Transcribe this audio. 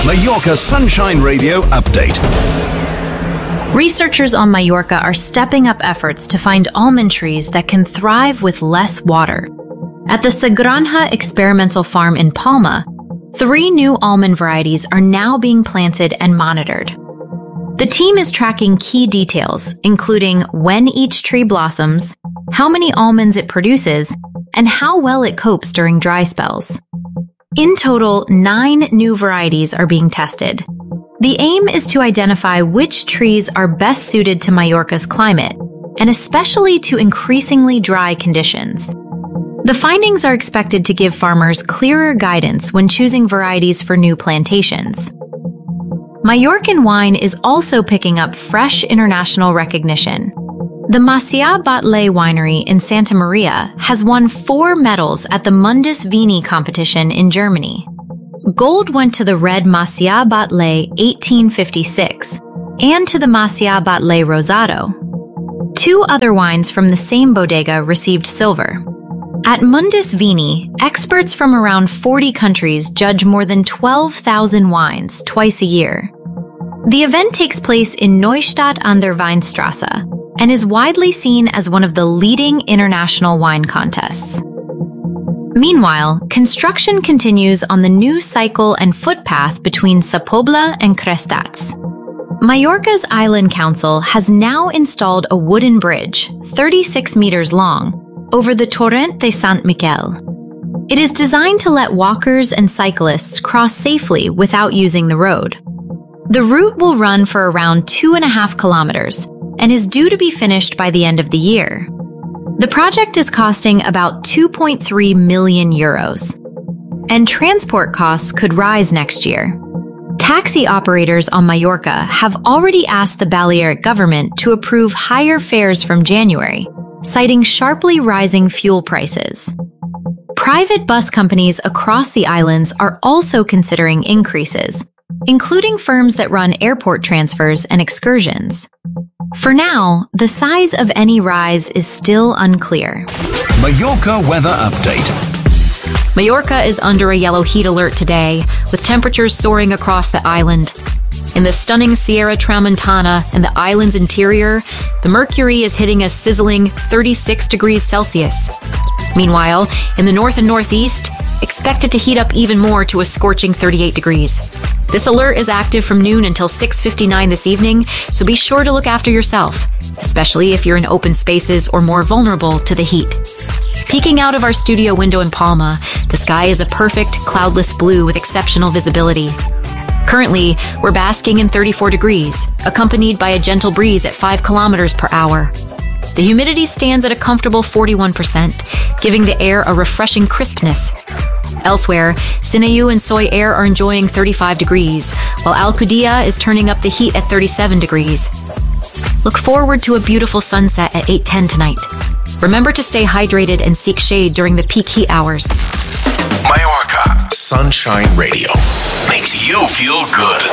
Mallorca Sunshine Radio Update. Researchers on Mallorca are stepping up efforts to find almond trees that can thrive with less water. At the Sagranja Experimental Farm in Palma, 3 new almond varieties are now being planted and monitored. The team is tracking key details, including when each tree blossoms, how many almonds it produces, and how well it copes during dry spells. In total, 9 new varieties are being tested. The aim is to identify which trees are best suited to Mallorca's climate, and especially to increasingly dry conditions. The findings are expected to give farmers clearer guidance when choosing varieties for new plantations. Mallorcan wine is also picking up fresh international recognition. The Macià Batlle winery in Santa Maria has won 4 medals at the Mundus Vini competition in Germany. Gold went to the red Macià Batlle 1856 and to the Macià Batlle Rosado. 2 other wines from the same bodega received silver. At Mundus Vini, experts from around 40 countries judge more than 12,000 wines twice a year. The event takes place in Neustadt an der Weinstraße and is widely seen as one of the leading international wine contests. Meanwhile, construction continues on the new cycle and footpath between Sa Pobla and Crestats. Mallorca's Island Council has now installed a wooden bridge, 36 meters long, over the Torrent de Sant Miquel. It is designed to let walkers and cyclists cross safely without using the road. The route will run for around 2.5 kilometers and is due to be finished by the end of the year. The project is costing about 2.3 million euros, and transport costs could rise next year. Taxi operators on Mallorca have already asked the Balearic government to approve higher fares from January, citing sharply rising fuel prices. Private bus companies across the islands are also considering increases, including firms that run airport transfers and excursions. For now, the size of any rise is still unclear. Mallorca weather update. Mallorca is under a yellow heat alert today, with temperatures soaring across the island. In the stunning Sierra Tramontana and the island's interior, the mercury is hitting a sizzling 36 degrees Celsius. Meanwhile, in the north and northeast, expect it to heat up even more to a scorching 38 degrees. This alert is active from noon until 6:59 this evening, so be sure to look after yourself, especially if you're in open spaces or more vulnerable to the heat. Peeking out of our studio window in Palma, the sky is a perfect, cloudless blue with exceptional visibility. Currently, we're basking in 34 degrees, accompanied by a gentle breeze at 5 kilometers per hour. The humidity stands at a comfortable 41%, giving the air a refreshing crispness. Elsewhere, Sineu and Soy Air are enjoying 35 degrees, while Alcudia is turning up the heat at 37 degrees. Look forward to a beautiful sunset at 8:10 tonight. Remember to stay hydrated and seek shade during the peak heat hours. Mallorca Sunshine Radio makes you feel good.